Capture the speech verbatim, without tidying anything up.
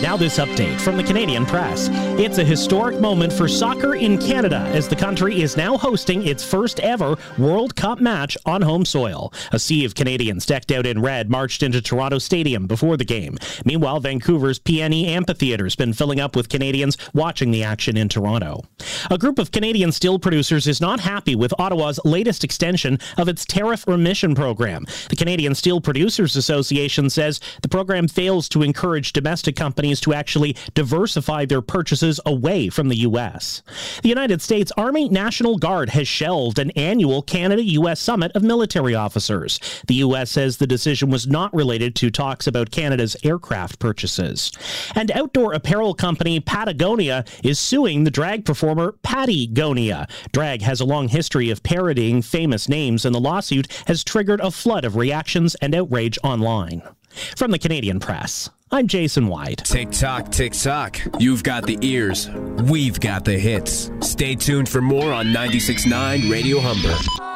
Now this update from the Canadian Press. It's a historic moment for soccer in Canada as the country is now hosting its first ever World Cup match on home soil. A sea of Canadians decked out in red marched into Toronto Stadium before the game. Meanwhile, Vancouver's P N E Amphitheatre has been filling up with Canadians watching the action in Toronto. A group of Canadian steel producers is not happy with Ottawa's latest extension of its tariff remission program. The Canadian Steel Producers Association says the program fails to encourage domestic companies to actually diversify their purchases away from the U S. The United States Army National Guard has shelved an annual Canada-U S summit of military officers. The U S says the decision was not related to talks about Canada's aircraft purchases. And outdoor apparel company Patagonia is suing the drag performer Pattygonia. Drag has a long history of parodying famous names, and the lawsuit has triggered a flood of reactions and outrage online. From the Canadian Press, I'm Jason White. Tick tock, tick tock. You've got the ears. We've got the hits. Stay tuned for more on ninety-six point nine Radio Humber.